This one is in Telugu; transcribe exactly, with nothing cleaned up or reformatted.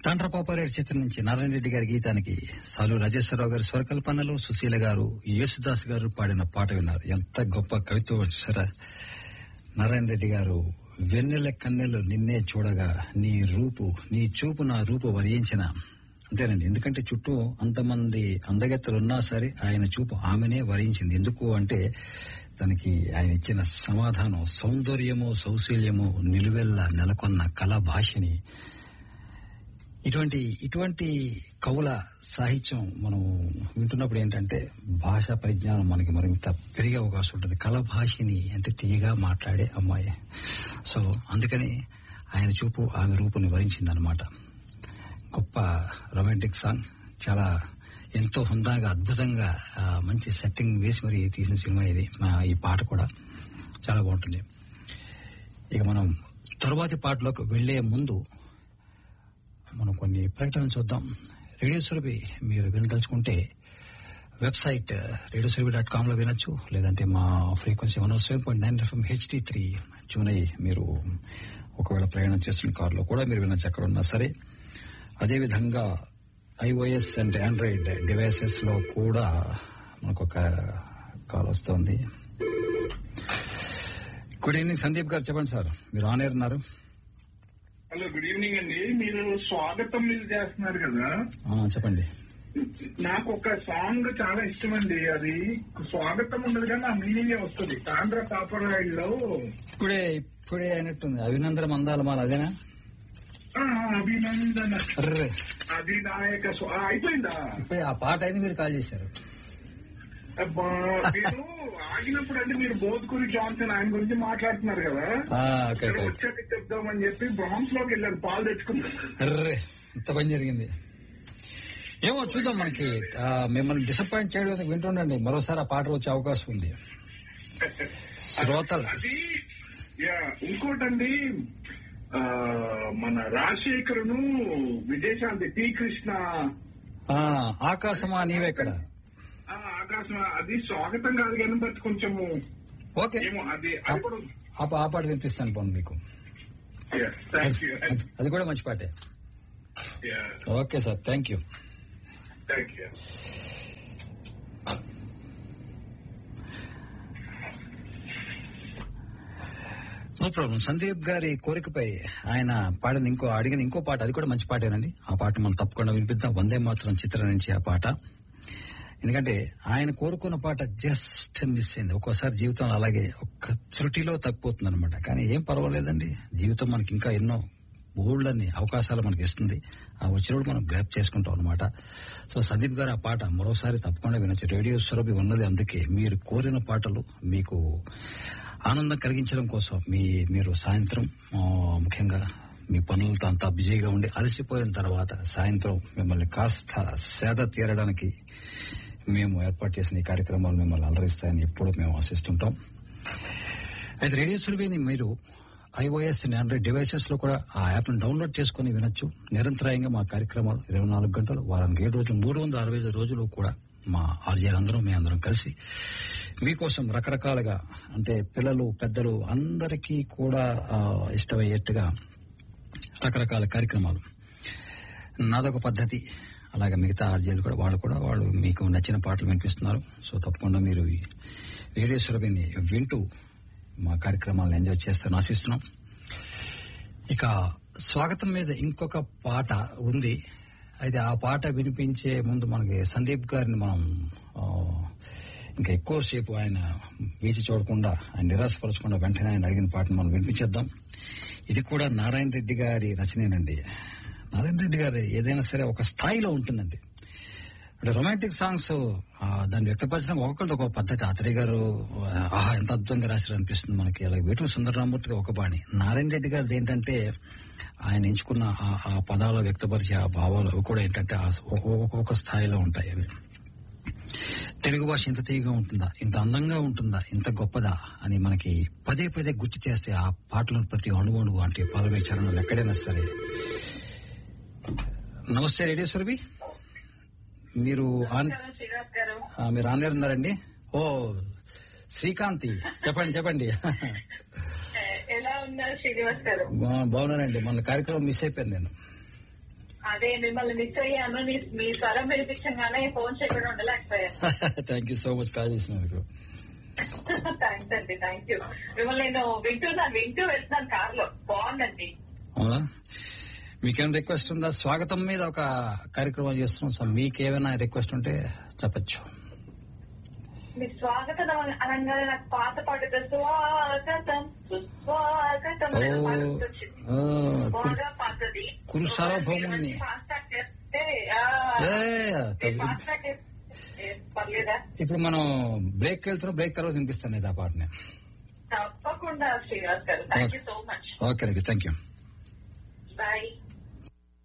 తాండ్రపాపారెడ్డి చిత్రం నుంచి నారాయణ రెడ్డి గారి గీతానికి సాలు రాజేశ్వరరావు గారి స్వరకల్పనలో సుశీల గారు యేసుదాస్ గారు పాడిన పాట విన్నారు. ఎంత గొప్ప కవిత్వం వచ్చేసారా. నారాయణ రెడ్డి గారు వెన్నెల కన్నెలు నిన్నే చూడగా నీ రూపు నీ చూపు నా రూపు వరించిన అంతేనండి. ఎందుకంటే చుట్టూ అంతమంది అందగత్తెలున్నా సరే ఆయన చూపు ఆమెనే వరించింది. ఎందుకు అంటే దానికి ఆయన ఇచ్చిన సమాధానం సౌందర్యము సౌశీల్యము నిలువెల్ల నెలకొన్న కళ భాషని. ఇటువంటి ఇటువంటి కవుల సాహిత్యం మనం వింటున్నప్పుడు ఏంటంటే భాషా పరిజ్ఞానం మనకి మరింత పెరిగే అవకాశం ఉంటుంది. కళ భాషని అంటే తీయగా మాట్లాడే అమ్మాయి. సో అందుకని ఆయన చూపు ఆమె రూపుని వరించిందనమాట. గొప్ప రొమాంటిక్ సాంగ్, చాలా ఎంతో హుందాగా అద్భుతంగా మంచి సెట్టింగ్ వేసి మరి తీసిన సినిమా ఇది. ఈ పాట కూడా చాలా బాగుంటుంది. ఇక మనం తరువాతి పాటలోకి వెళ్లే ముందు మనం కొన్ని ప్రకటనలు చూద్దాం. రేడియో సురభి మీరు వినదలుచుకుంటే website radio Surabhi dot com లో వినొచ్చు. లేదంటే మా frequency one seven point nine FM HD three tune అయ్యి మీరు ఒకవేళ ప్రయాణం చేస్తున్న కారులో కూడా మీరు వినొచ్చు, ఎక్కడ ఉన్నా సరే. అదేవిధంగా ఐఓఎస్ అండ్ ఆండ్రాయిడ్ డివైసెస్ లో కూడా మనకు ఒక కాల్ వస్తుంది. గుడ్ ఈవినింగ్ సందీప్ గారు, చెప్పండి సార్, మీరు ఆన్ ఎయిర్ ఉన్నారు. హలో, గుడ్ ఈవినింగ్ అండి. మీరు స్వాగతం మీరు చేస్తున్నారు కదా, చెప్పండి. నాకు ఒక సాంగ్ చాలా ఇష్టం అండి. అది స్వాగతం ఉండదు కానీ ఆ మీనింగే వస్తుంది. తాండ్ర పాపరాయిల్లో ఇప్పుడే ఇప్పుడే అయినట్టుంది. అభినందన మందాల మాల అదేనా? అభినందన అది నాయక అయిపోయిందా? ఇప్పుడే ఆ పాట అయితే మీరు కాల్ చేశారు. మీరు ఆగినప్పుడు అంటే మీరు బోధ్కూరి జాన్సన్ ఆయన గురించి మాట్లాడుతున్నారు కదా, వచ్చాక చెప్దామని చెప్పి బ్రామ్స్ లోకి వెళ్ళారు, పాలు తెచ్చుకున్నారు. ఇంత పని జరిగింది ఏమో చూద్దాం. మనకి మిమ్మల్ని డిసప్పాయింట్ చేయడానికి వింటుండండి. మరోసారి ఆ పాట వచ్చే అవకాశం ఉంది. శ్రోతలు అది ఇంకోటండి, మన రాజశేఖరును విదేశాంతి టీ కృష్ణ ఆకాశమా నీవెక్కడ ఆకాశం, అది స్వాగతం కాదు కానీ బట్ కొంచెం ఓకే అది ఆ పాట వినిపిస్తాను పోను మీకు. అది కూడా మంచి పాటే. Okay sir, thank you. Thank you. No problem. Sandeep గారి కోరికపై ఆయన పాడిన ఇంకో అడిగిన ఇంకో పాట, అది కూడా మంచి పాటేనండి. ఆ పాట మనం తప్పకుండా వినిపిద్దాం. వందే మాతరం చిత్రం నుంచి ఆ పాట. ఎందుకంటే ఆయన కోరుకున్న పాట జస్ట్ మిస్ అయింది. ఒక్కోసారి జీవితంలో అలాగే ఒక్క త్రుటిలో తప్పిపోతుంది అనమాట. కానీ ఏం పర్వాలేదండి, జీవితం మనకి ఇంకా ఎన్నో బోల్డ్ని అవకాశాలు మనకి ఇస్తుంది. ఆ వచ్చినప్పుడు మనం గ్రాప్ చేసుకుంటాం అనమాట. సో సందీప్ గారు ఆ పాట మరోసారి తప్పకుండా వినొచ్చు. రేడియో సురభి ఉన్నది అందుకే. మీరు కోరిన పాటలు మీకు ఆనందం కలిగించడం కోసం మీ మీరు సాయంత్రం ముఖ్యంగా మీ పనులతో అంతా బిజీగా ఉండి అలసిపోయిన తర్వాత సాయంత్రం మిమ్మల్ని కాస్త సేద తీరడానికి మేము ఏర్పాటు చేసిన ఈ కార్యక్రమాలు మిమ్మల్ని అలరిస్తాయని ఎప్పుడూ మేము ఆశిస్తుంటాం. అయితే రేడియో సురభిని మీరు ఐఓఎస్ అండ్ ఆండ్రాయిడ్ డివైసెస్ లో కూడా ఆ యాప్ ను డౌన్లోడ్ చేసుకుని వినొచ్చు. నిరంతరాయంగా మా కార్యక్రమాలు ఇరవై నాలుగు గంటలు వారానికి ఏడు రోజులు మూడు వందల అరవై ఐదు రోజులు కూడా మా ఆర్జీలందరూ మీ అందరం కలిసి మీకోసం రకరకాలుగా, అంటే పిల్లలు పెద్దలు అందరికీ కూడా ఇష్టమయ్యేట్టుగా రకరకాల కార్యక్రమాలు. నాదొక పద్ధతి, అలాగే మిగతా ఆర్జీలు కూడా వాళ్ళు కూడా వాళ్ళు మీకు నచ్చిన పాటలు వినిపిస్తున్నారు. సో తప్పకుండా మీరు రేడియో సురభిని వింటూ మా కార్యక్రమాలను ఎంజాయ్ చేస్తారని ఆశిస్తున్నాం. ఇక స్వాగతం మీద ఇంకొక పాట ఉంది. అయితే ఆ పాట వినిపించే ముందు మనకి సందీప్ గారిని మనం ఇంకా ఎక్కువసేపు ఆయన వేచి చూడకుండా, ఆయన నిరాశపరచకుండా వెంటనే ఆయన అడిగిన పాటను మనం వినిపించేద్దాం. ఇది కూడా నారాయణ రెడ్డి గారి రచనేనండి. నారాయణ రెడ్డి గారు ఏదైనా సరే ఒక స్థాయిలో ఉంటుందండి. అంటే రొమాంటిక్ సాంగ్స్ దాన్ని వ్యక్తపరచడం ఒక్కొక్కరితో ఒక పద్ధతి. ఆత్రేయ గారు ఆహా ఎంత అద్భుతంగా రాశారు అనిపిస్తుంది మనకి. అలాగే వేటూరు సుందరరామూర్తిగా ఒక బాణి. నారాయణ రెడ్డి గారిది ఏంటంటే ఆయన ఎంచుకున్న ఆ పదాలు వ్యక్తపరిచే ఆ భావాలు అవి కూడా ఏంటంటే ఒక్కొక్క స్థాయిలో ఉంటాయి. అవి తెలుగు భాష ఇంత తీయగా ఉంటుందా, ఇంత అందంగా ఉంటుందా, ఇంత గొప్పదా అని మనకి పదే పదే గుర్తు చేస్తే ఆ పాటలను ప్రతి అణువు అణువు అంటే పలవే చరణాలు ఎక్కడైనా సరే. నమస్తే రేడియో సురభి, మీరు మీరు ఆన్లైన్ ఉన్నారండి. ఓ శ్రీకాంతి, చెప్పండి చెప్పండి. ఎలా ఉన్నారు శ్రీనివాస్ గారు? బాగున్నానండి. మన కార్యక్రమం మిస్ అయిపోయాను నేను. అదే మిమ్మల్ని మిస్ అయ్యాను. మీ స్వరం వినిపించగానే ఫోన్ చేయడం ఉండలేకపోయాను. Thank you so much call చేసినందుకు. థ్యాంక్స్ అండి, థ్యాంక్ యూ. మిమ్మల్ని నేను వింటున్నాను, వింటూ వెళ్తున్నాను కార్ లో. బాగుందండి. అవునా, మీకేమైనా రిక్వెస్ట్ ఉందా? స్వాగతం మీద ఒక కార్యక్రమం చేస్తున్నాం, సో మీకేమైనా రిక్వెస్ట్ ఉంటే చెప్పచ్చు. మీ స్వాగతం అనగానే నాకు పాత పాట స్వాగతం సుస్వాగతం బాగా పాతది. కురు సార్వభౌముని పర్లేదా? ఇప్పుడు మనం బ్రేక్ వెళ్తున్నాం, బ్రేక్ తర్వాత వినిపిస్తాను ఇది ఆ పాటని. తప్పకుండా శ్రీనివాస్ గారు, thank you so much. Okay, thank you. Bye.